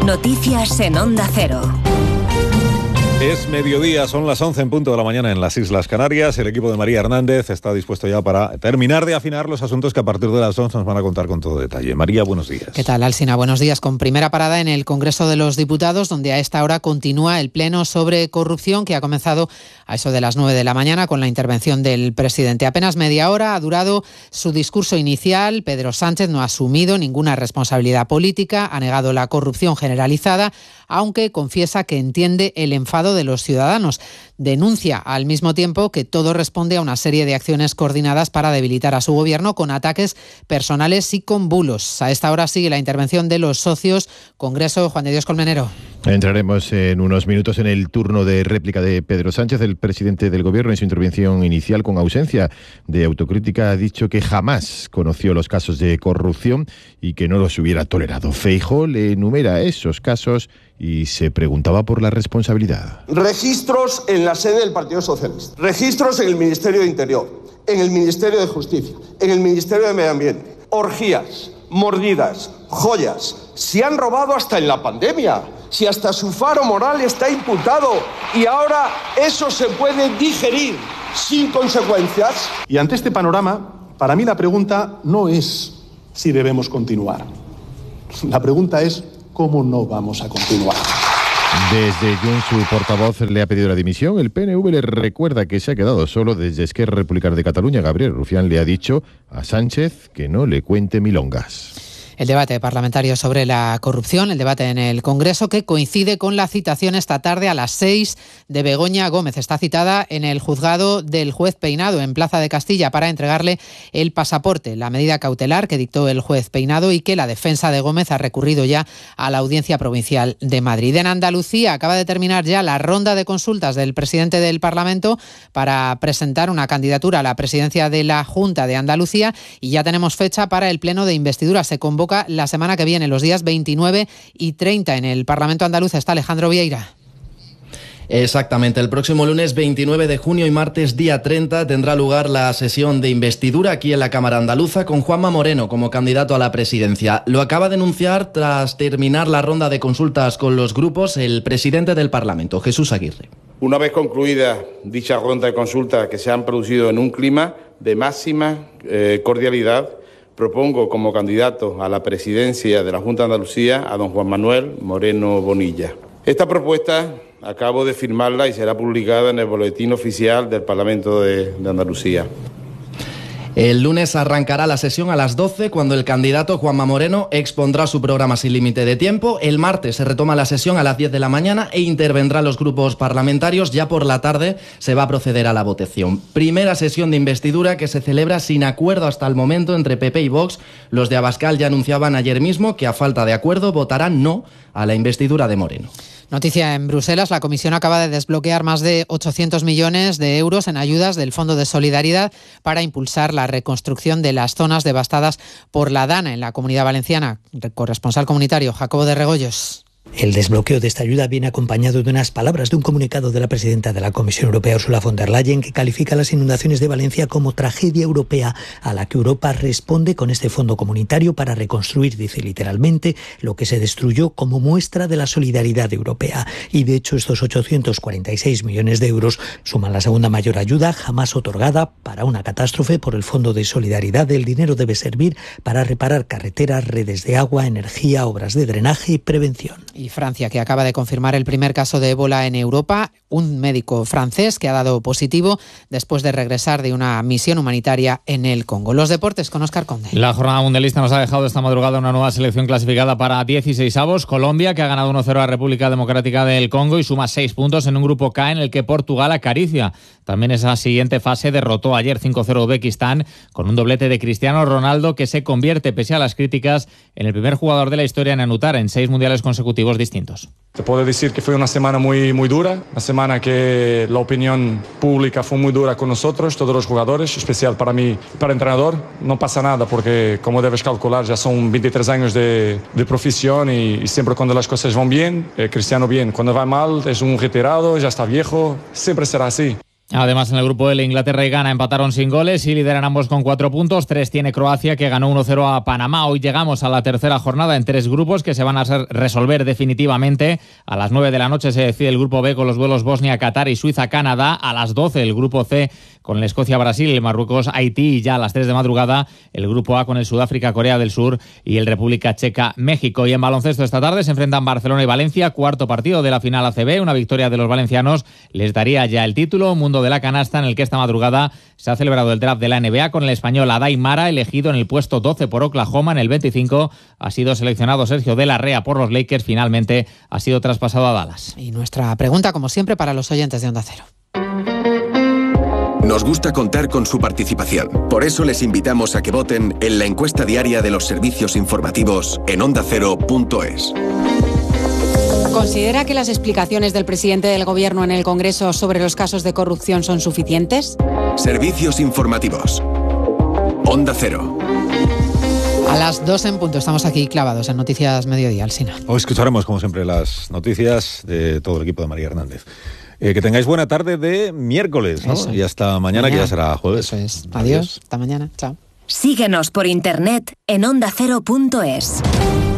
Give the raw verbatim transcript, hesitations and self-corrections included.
Noticias en Onda Cero. Es mediodía, son las once en punto de la mañana en las Islas Canarias. El equipo de María Hernández está dispuesto ya para terminar de afinar los asuntos que a partir de las once nos van a contar con todo detalle. María, buenos días. ¿Qué tal, Alsina? Buenos días. Con primera parada en el Congreso de los Diputados, donde a esta hora continúa el pleno sobre corrupción que ha comenzado a eso de las nueve de la mañana con la intervención del presidente. Apenas media hora ha durado su discurso inicial. Pedro Sánchez no ha asumido ninguna responsabilidad política, ha negado la corrupción generalizada, aunque confiesa que entiende el enfado de los ciudadanos. Denuncia al mismo tiempo que todo responde a una serie de acciones coordinadas para debilitar a su gobierno con ataques personales y con bulos. A esta hora sigue la intervención de los socios. Congreso, Juan de Dios Colmenero. Entraremos en unos minutos en el turno de réplica de Pedro Sánchez. El presidente del Gobierno, en su intervención inicial, con ausencia de autocrítica, ha dicho que jamás conoció los casos de corrupción y que no los hubiera tolerado. Feijóo le enumera esos casos y se preguntaba por la responsabilidad. Registros en la sede del Partido Socialista, registros en el Ministerio de Interior, en el Ministerio de Justicia, en el Ministerio de Medio Ambiente, orgías, mordidas, joyas. Se han robado hasta en la pandemia, si hasta su faro moral está imputado y ahora eso se puede digerir sin consecuencias. Y ante este panorama, para mí la pregunta no es si debemos continuar. La pregunta es cómo no vamos a continuar. Desde Junts, su portavoz le ha pedido la dimisión. El P N V le recuerda que se ha quedado solo. Desde Esquerra Republicana de Cataluña, Gabriel Rufián le ha dicho a Sánchez que no le cuente milongas. El debate parlamentario sobre la corrupción, el debate en el Congreso, que coincide con la citación esta tarde a las seis de Begoña Gómez. Está citada en el juzgado del juez Peinado, en Plaza de Castilla, para entregarle el pasaporte, la medida cautelar que dictó el juez Peinado y que la defensa de Gómez ha recurrido ya a la Audiencia Provincial de Madrid. En Andalucía acaba de terminar ya la ronda de consultas del presidente del Parlamento para presentar una candidatura a la presidencia de la Junta de Andalucía y ya tenemos fecha para el pleno de investidura. Se convoca la semana que viene, los días veintinueve y treinta. En el Parlamento andaluz está Alejandro Vieira. Exactamente, el próximo lunes veintinueve de junio y martes día treinta tendrá lugar la sesión de investidura aquí en la Cámara Andaluza con Juanma Moreno como candidato a la presidencia. Lo acaba de anunciar tras terminar la ronda de consultas con los grupos el presidente del Parlamento, Jesús Aguirre. Una vez concluida dicha ronda de consultas que se han producido en un clima de máxima eh, cordialidad, propongo como candidato a la presidencia de la Junta de Andalucía a don Juan Manuel Moreno Bonilla. Esta propuesta acabo de firmarla y será publicada en el Boletín Oficial del Parlamento de, de Andalucía. El lunes arrancará la sesión a las doce, cuando el candidato Juanma Moreno expondrá su programa sin límite de tiempo. El martes se retoma la sesión a las diez de la mañana e intervendrán los grupos parlamentarios. Ya por la tarde se va a proceder a la votación. Primera sesión de investidura que se celebra sin acuerdo hasta el momento entre P P y Vox. Los de Abascal ya anunciaban ayer mismo que, a falta de acuerdo, votarán no a la investidura de Moreno. Noticia en Bruselas, la Comisión acaba de desbloquear más de ochocientos millones de euros en ayudas del Fondo de Solidaridad para impulsar la reconstrucción de las zonas devastadas por la Dana en la Comunidad Valenciana. Corresponsal comunitario Jacobo de Regoyos. El desbloqueo de esta ayuda viene acompañado de unas palabras de un comunicado de la presidenta de la Comisión Europea, Ursula von der Leyen, que califica las inundaciones de Valencia como tragedia europea a la que Europa responde con este fondo comunitario para reconstruir, dice literalmente, lo que se destruyó como muestra de la solidaridad europea. Y de hecho estos ochocientos cuarenta y seis millones de euros suman la segunda mayor ayuda jamás otorgada para una catástrofe por el Fondo de Solidaridad. El dinero debe servir para reparar carreteras, redes de agua, energía, obras de drenaje y prevención. Y Francia, que acaba de confirmar el primer caso de ébola en Europa, un médico francés que ha dado positivo después de regresar de una misión humanitaria en el Congo. Los deportes con Óscar Conde. La jornada mundialista nos ha dejado esta madrugada una nueva selección clasificada para dieciseisavos. Colombia, que ha ganado uno cero a República Democrática del Congo y suma seis puntos en un grupo K en el que Portugal acaricia. También esa siguiente fase derrotó ayer cinco cero a Uzbekistán con un doblete de Cristiano Ronaldo, que se convierte, pese a las críticas, en el primer jugador de la historia en anotar en seis mundiales consecutivos distintos. Te puedo decir que fue una semana muy, muy dura, una semana que la opinión pública fue muy dura con nosotros, todos los jugadores, especial para mí, para el entrenador. No pasa nada porque, como debes calcular, ya son veintitrés años de, de profesión y, y siempre cuando las cosas van bien, eh, Cristiano bien. Cuando va mal es un retirado, ya está viejo, siempre será así. Además, en el grupo L, Inglaterra y Ghana empataron sin goles y lideran ambos con cuatro puntos. Tres tiene Croacia, que ganó uno cero a Panamá. Hoy llegamos a la tercera jornada en tres grupos que se van a resolver definitivamente. A las nueve de la noche se decide el grupo B con los duelos Bosnia, Qatar y Suiza-Canadá. A las doce el grupo C con el Escocia-Brasil, el Marruecos-Haití. Y ya a las tres de madrugada el grupo A con el Sudáfrica-Corea del Sur y el República Checa-México. Y en baloncesto esta tarde se enfrentan Barcelona y Valencia, cuarto partido de la final A C B. Una victoria de los valencianos les daría ya el título. Mundo de la canasta, en el que esta madrugada se ha celebrado el draft de la N B A con el español Adai Mara, elegido en el puesto doce por Oklahoma. En el veinticinco ha sido seleccionado Sergio de la Rea por los Lakers. Finalmente ha sido traspasado a Dallas. Y nuestra pregunta, como siempre, para los oyentes de Onda Cero. Nos gusta contar con su participación. Por eso les invitamos a que voten en la encuesta diaria de los servicios informativos en onda cero punto es. ¿Considera que las explicaciones del presidente del Gobierno en el Congreso sobre los casos de corrupción son suficientes? Servicios informativos. Onda Cero. A las dos en punto estamos aquí clavados en Noticias Mediodía, Alsina. Hoy escucharemos, como siempre, las noticias de todo el equipo de María Hernández. Eh, que tengáis buena tarde de miércoles, ¿no? Eso. Y hasta mañana, mañana, que ya será jueves. Eso es. Adiós. Adiós. Hasta mañana. Chao. Síguenos por internet en onda cero punto es.